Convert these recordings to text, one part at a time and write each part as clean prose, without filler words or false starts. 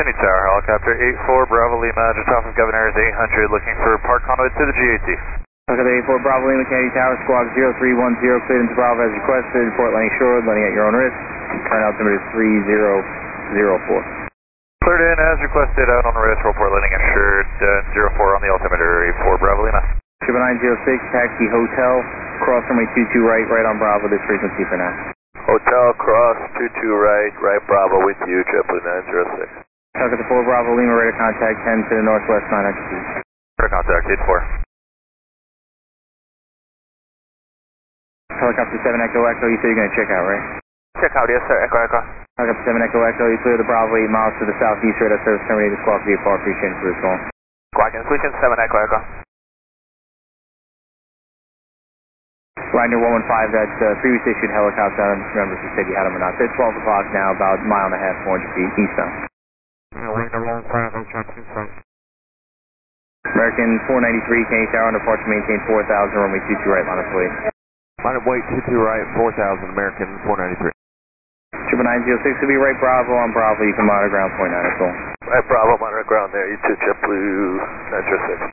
Infinity Tower, helicopter 84 Bravo Lima, just off of Governor's 800, looking for park conduit to the GAT. Helicopter 84 Bravo Lima, Kennedy Tower, squawk 0310, cleared into Bravo as requested, report landing short, landing at your own risk, current altimeter is 3004. Cleared in as requested, out on the risk, report landing assured, 04 on the altimeter, 84 Bravo Lima. 906, taxi hotel, cross runway 22 right, right on Bravo, this frequency for now. Hotel cross 22 right, right Bravo with you, JetBlue 906. Helicopter 4 Bravo Lima, radar contact 10 to the northwest 900 feet. Radar contact 84. Helicopter 7 Echo Echo, you said you're going to check out, right? Check out, yes sir, Echo Echo. Helicopter 7 Echo Echo, you clear the Bravo 8 miles to the southeast, radar service terminated, squawk VFR, appreciate for this call. Squawk Solution 7 Echo Echo. Ryder 115, that previous issued helicopter, I don't remember if you said you had them or not. It's 12 o'clock now, about a mile and a half, 400 feet eastbound. Ryder 115, I'm trying to confirm. American 493, Kennedy Tower, on departure maintain 4,000, runway 22 right, line of flight. Line of weight 22 right, 4,000, American 493. 906 will be right Bravo on Bravo, you can monitor ground point 9, that's all. Right Bravo, monitor ground there, you too, JetBlue 906.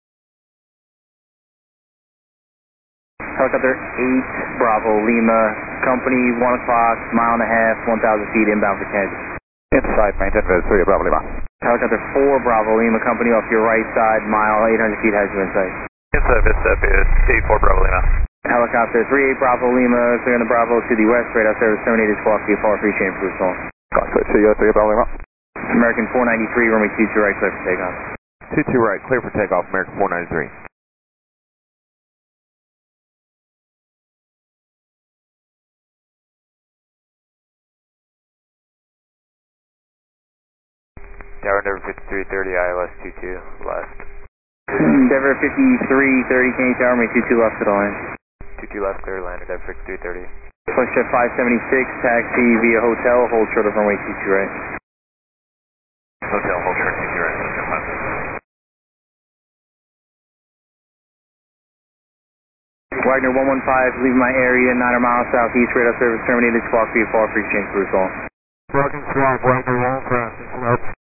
Helicopter 8 Bravo Lima, company 1 o'clock, mile and a half, 1,000 feet inbound for Kansas. Inside, maintain visit 3 Bravo Lima. Helicopter 4 Bravo Lima, company off your right side, mile 800 feet has you in sight. Inside, visit 84 Bravo Lima. Helicopter 38 Bravo Lima, clearing the Bravo to the west, radar service terminated, squawk VFR, appreciate for this call. Contact to you, 3 Bravo Lima. American 493, runway 22 right, clear for takeoff. 22 right, clear for takeoff, American 493. Tower Endeavor 5330, ILS 22, left. Endeavor 5330, Kennedy Tower, runway 22 left to the line. 22 left, clear land, Endeavor 5330. Flexjet 576, taxi via hotel, hold short of runway 22 right. Hotel, hold short, 22 right. Wagner 115, leaving my area, 900 miles southeast, radar service terminated, squawk VFR, appreciate for this call. Broken Squawk, Wagner 115,